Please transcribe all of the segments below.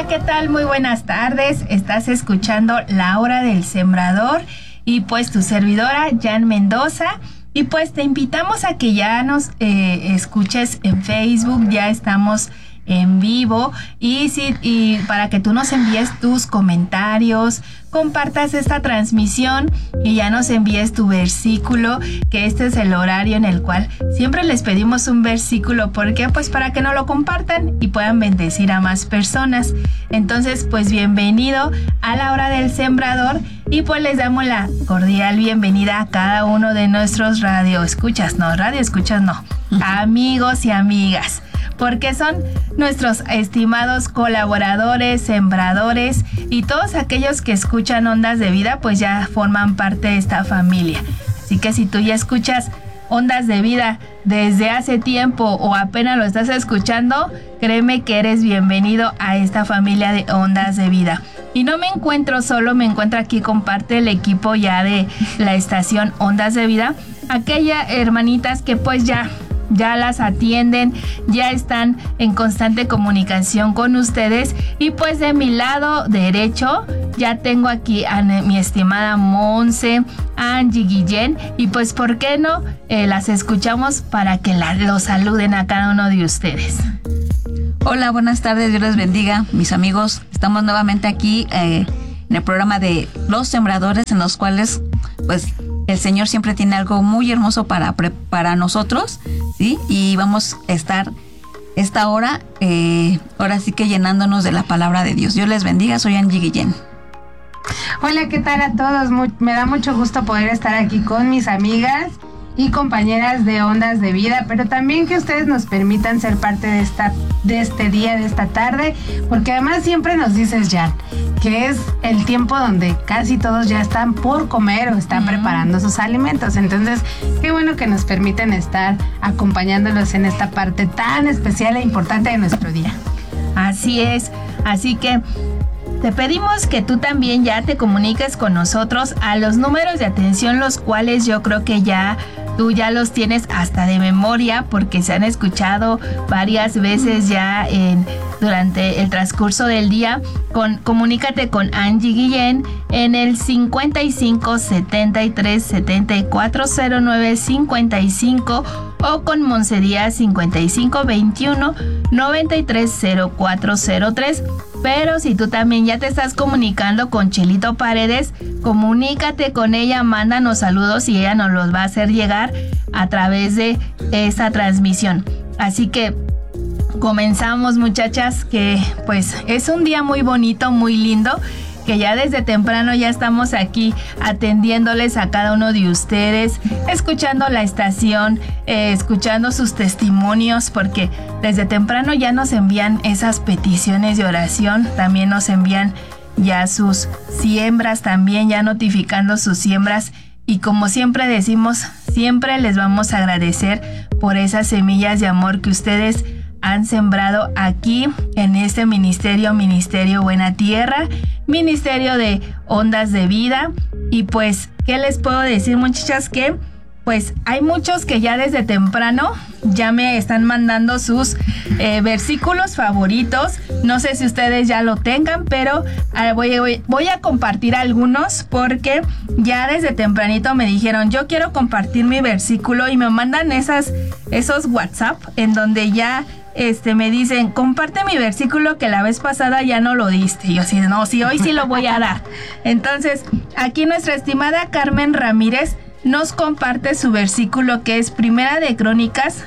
Hola, ¿qué tal? Muy buenas tardes. Estás escuchando La Hora del Sembrador y pues tu servidora, Jan Mendoza. Y pues te invitamos a que ya nos escuches en Facebook, ya estamos en vivo y para que tú nos envíes tus comentarios, compartas esta transmisión y ya nos envíes tu versículo, que este es el horario en el cual siempre les pedimos un versículo. ¿Por qué? Pues para que nos lo compartan y puedan bendecir a más personas. Entonces, pues bienvenido a La Hora del Sembrador y pues les damos la cordial bienvenida a cada uno de nuestros radioescuchas no, amigos y amigas, porque son nuestros estimados colaboradores, sembradores y todos aquellos que escuchan Ondas de Vida, pues ya forman parte de esta familia. Así que si tú ya escuchas Ondas de Vida desde hace tiempo o apenas lo estás escuchando, créeme que eres bienvenido a esta familia de Ondas de Vida. Y no me encuentro solo, me encuentro aquí con parte del equipo ya de la estación Ondas de Vida, aquellas hermanitas que pues ya las atienden, ya están en constante comunicación con ustedes. Y pues de mi lado derecho ya tengo aquí a mi estimada Monse, Angie Guillén, y pues por qué no las escuchamos para que los saluden a cada uno de ustedes. Hola, buenas tardes, Dios les bendiga, mis amigos. Estamos nuevamente aquí en el programa de Los Sembradores, en los cuales pues el Señor siempre tiene algo muy hermoso para nosotros, ¿sí? Y vamos a estar esta hora, ahora sí que llenándonos de la palabra de Dios. Dios les bendiga, soy Angie Guillén. Hola, ¿qué tal a todos? Me da mucho gusto poder estar aquí con mis amigas y compañeras de Ondas de Vida, pero también que ustedes nos permitan ser parte de este día, de esta tarde, porque además siempre nos dices, Jan, que es el tiempo donde casi todos ya están por comer o están preparando sus alimentos. Entonces, qué bueno que nos permiten estar acompañándolos en esta parte tan especial e importante de nuestro día. Así es, así que te pedimos que tú también ya te comuniques con nosotros a los números de atención, los cuales yo creo que tú ya los tienes hasta de memoria porque se han escuchado varias veces ya durante el transcurso del día. Comunícate con Angie Guillén en el 55 73 74 09 55 o con Monse Díaz 55 21 93 04 03. Pero si tú también ya te estás comunicando con Chelito Paredes, comunícate con ella, mándanos saludos y ella nos los va a hacer llegar a través de esa transmisión. Así que comenzamos, muchachas, que pues es un día muy bonito, muy lindo, que ya desde temprano ya estamos aquí atendiéndoles a cada uno de ustedes, escuchando la estación, escuchando sus testimonios, porque desde temprano ya nos envían esas peticiones de oración, también nos envían ya sus siembras, también ya notificando sus siembras. Y como siempre decimos, siempre les vamos a agradecer por esas semillas de amor que ustedes han sembrado aquí en este Ministerio Buena Tierra, Ministerio de Ondas de Vida. Y pues, ¿qué les puedo decir, muchachas? Que pues hay muchos que ya desde temprano ya me están mandando sus versículos favoritos. No sé si ustedes ya lo tengan, pero voy a compartir algunos porque ya desde tempranito me dijeron, yo quiero compartir mi versículo, y me mandan esos WhatsApp en donde ya me dicen, comparte mi versículo que la vez pasada ya no lo diste. Y yo así, no, sí, hoy sí lo voy a dar. Entonces, aquí nuestra estimada Carmen Ramírez nos comparte su versículo, que es Primera de Crónicas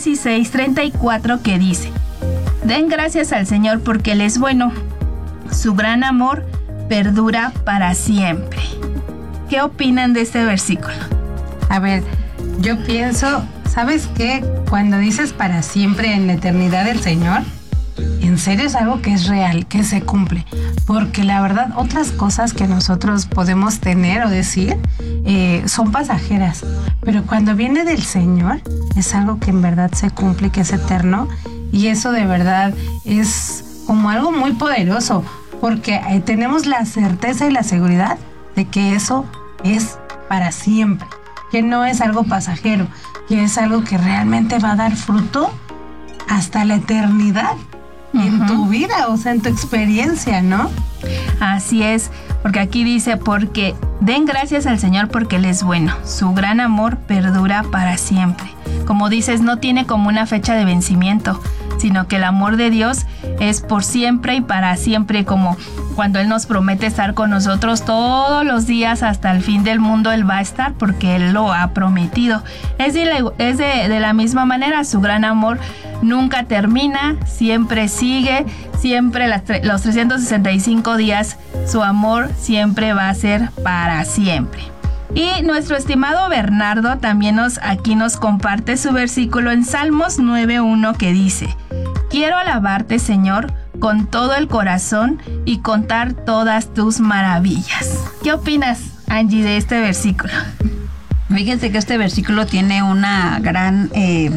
16:34, que dice: den gracias al Señor porque Él es bueno, su gran amor perdura para siempre. ¿Qué opinan de este versículo? A ver, yo pienso, ¿sabes qué? Cuando dices para siempre, en la eternidad del Señor, en serio es algo que es real, que se cumple. Porque la verdad, otras cosas que nosotros podemos tener o decir son pasajeras. Pero cuando viene del Señor, es algo que en verdad se cumple, que es eterno. Y eso de verdad es como algo muy poderoso. Porque tenemos la certeza y la seguridad de que eso es para siempre. Que no es algo pasajero, que es algo que realmente va a dar fruto hasta la eternidad. en tu vida, o sea, en tu experiencia, ¿no? Así es, porque aquí dice, porque den gracias al Señor porque Él es bueno, su gran amor perdura para siempre. Como dices, no tiene como una fecha de vencimiento, sino que el amor de Dios es por siempre y para siempre, como cuando Él nos promete estar con nosotros todos los días hasta el fin del mundo. Él va a estar porque Él lo ha prometido. Es de la misma manera, su gran amor nunca termina, siempre sigue, siempre los 365 días, su amor siempre va a ser para siempre. Y nuestro estimado Bernardo también aquí nos comparte su versículo en Salmos 9:1 que dice: quiero alabarte, Señor, con todo el corazón y contar todas tus maravillas. ¿Qué opinas, Angie, de este versículo? Fíjense que este versículo tiene una gran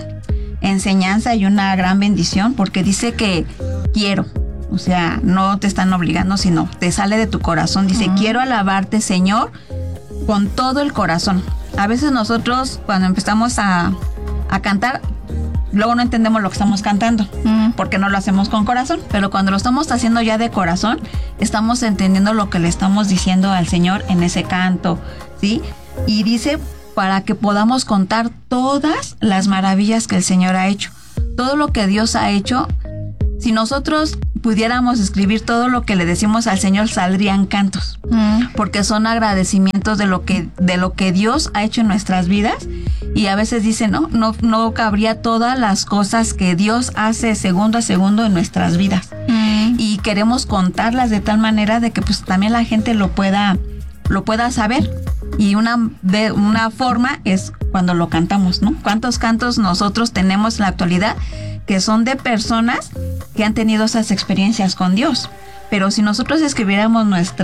enseñanza y una gran bendición, porque dice que quiero, o sea, no te están obligando, sino te sale de tu corazón. Dice, quiero alabarte, Señor, con todo el corazón. A veces nosotros, cuando empezamos a cantar, luego no entendemos lo que estamos cantando, porque no lo hacemos con corazón, pero cuando lo estamos haciendo ya de corazón, estamos entendiendo lo que le estamos diciendo al Señor en ese canto, ¿sí? Y dice, para que podamos contar todas las maravillas que el Señor ha hecho, todo lo que Dios ha hecho. Si nosotros pudiéramos escribir todo lo que le decimos al Señor, saldrían cantos, porque son agradecimientos de lo que Dios ha hecho en nuestras vidas. Y a veces dicen, no cabría todas las cosas que Dios hace segundo a segundo en nuestras vidas. Y queremos contarlas de tal manera de que pues también la gente lo pueda saber. Y una forma es cuando lo cantamos, ¿no? ¿Cuántos cantos nosotros tenemos en la actualidad que son de personas que han tenido esas experiencias con Dios? Pero si nosotros escribiéramos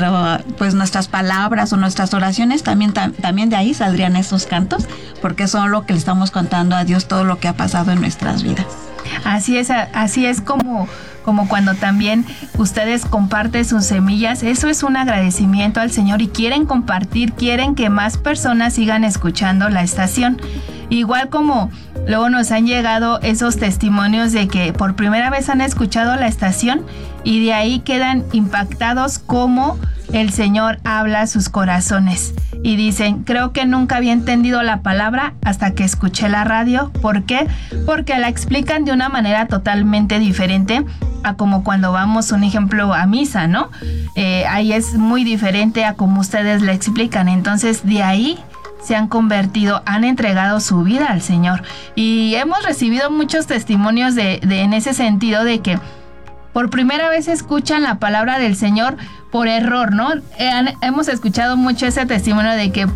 nuestras palabras o nuestras oraciones, también de ahí saldrían esos cantos, porque son lo que le estamos contando a Dios, todo lo que ha pasado en nuestras vidas. Así es como cuando también ustedes comparten sus semillas. Eso es un agradecimiento al Señor y quieren compartir, quieren que más personas sigan escuchando la estación. Igual como luego nos han llegado esos testimonios de que por primera vez han escuchado la estación y de ahí quedan impactados cómo el Señor habla a sus corazones. Y dicen, creo que nunca había entendido la palabra hasta que escuché la radio. ¿Por qué? Porque la explican de una manera totalmente diferente a como cuando vamos, un ejemplo, a misa, ¿no? Ahí es muy diferente a como ustedes la explican. Entonces, de ahí se han convertido, han entregado su vida al Señor. Y hemos recibido muchos testimonios en ese sentido de que por primera vez escuchan la palabra del Señor por error, ¿no? Hemos escuchado mucho ese testimonio de que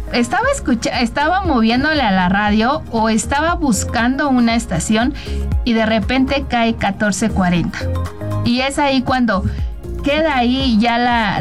estaba moviéndole a la radio o estaba buscando una estación y de repente cae 1440. Y es ahí cuando queda ahí ya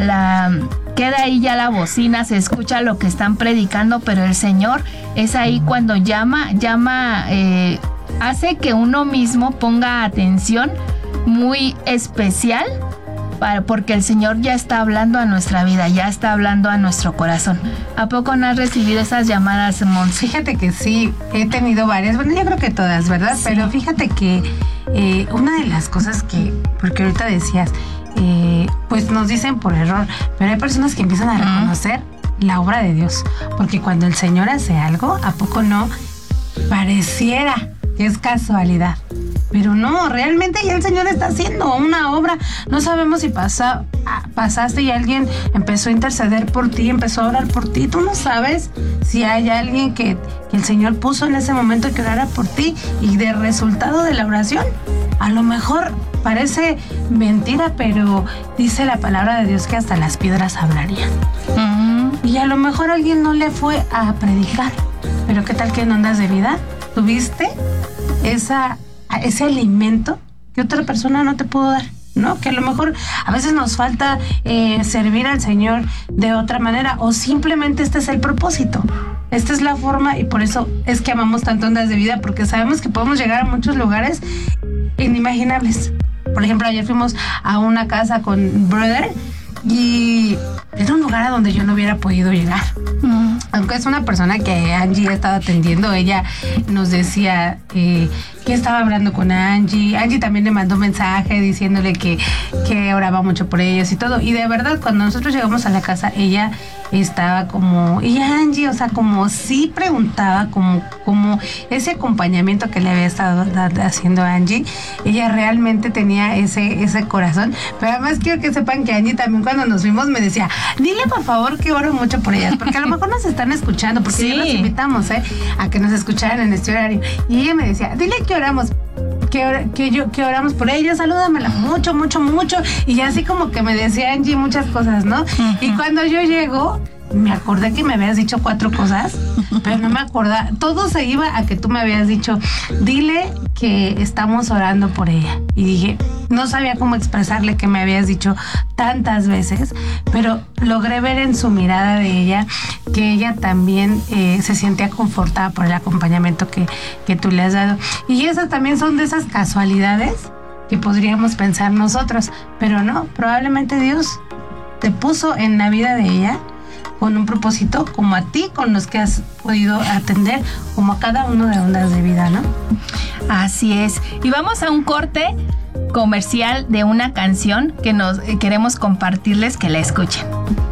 la bocina, se escucha lo que están predicando, pero el Señor es ahí cuando llama, hace que uno mismo ponga atención muy especial, porque el Señor ya está hablando a nuestra vida, ya está hablando a nuestro corazón. ¿A poco no has recibido esas llamadas, Monse? Fíjate que sí, he tenido varias, bueno, yo creo que todas, ¿verdad? Sí. Pero fíjate que una de las cosas porque ahorita decías, pues nos dicen por error, pero hay personas que empiezan a reconocer la obra de Dios, porque cuando el Señor hace algo, ¿a poco no? Pareciera que es casualidad, pero no, realmente ya el Señor está haciendo una obra. No sabemos si pasaste y alguien empezó a interceder por ti, empezó a orar por ti. Tú no sabes si hay alguien que el Señor puso en ese momento que orara por ti, y de resultado de la oración, a lo mejor parece mentira, pero dice la palabra de Dios que hasta las piedras hablarían. Y a lo mejor alguien no le fue a predicar, pero ¿qué tal que en ondas de vida tuviste ese alimento que otra persona no te pudo dar, ¿no? Que a lo mejor a veces nos falta servir al Señor de otra manera, o simplemente este es el propósito, esta es la forma, y por eso es que amamos tanto Ondas de Vida, porque sabemos que podemos llegar a muchos lugares inimaginables. Por ejemplo, ayer fuimos a una casa con Brother y era un lugar a donde yo no hubiera podido llegar. Aunque es una persona que Angie ha estado atendiendo, ella nos decía que que estaba hablando con Angie. Angie también le mandó un mensaje diciéndole que oraba mucho por ellos y todo. Y de verdad, cuando nosotros llegamos a la casa, ella estaba como, y Angie, o sea, como sí preguntaba, como ese acompañamiento que le había estado haciendo Angie, ella realmente tenía ese corazón. Pero además quiero que sepan que Angie también cuando nos vimos me decía, dile por favor que oro mucho por ellas, porque a lo mejor nos están escuchando, porque Sí. ya los invitamos a que nos escucharan en este horario. Y ella me decía, dile que oramos. Que oramos por ella, salúdamela mucho, mucho, mucho. Y así como que me decía Angie muchas cosas, ¿no? Uh-huh. Y cuando yo llego, me acordé que me habías dicho 4 cosas, pero no me acordaba. Todo se iba a que tú me habías dicho, dile que estamos orando por ella. Y dije, no sabía cómo expresarle que me habías dicho tantas veces, pero logré ver en su mirada de ella que ella también se sentía confortada por el acompañamiento que tú le has dado. Y esas también son de esas casualidades que podríamos pensar nosotros, pero no, probablemente Dios te puso en la vida de ella con un propósito, como a ti, con los que has podido atender, como a cada uno de Ondas de Vida, ¿no? Así es. Y vamos a un corte comercial de una canción que nos queremos compartirles, que la escuchen.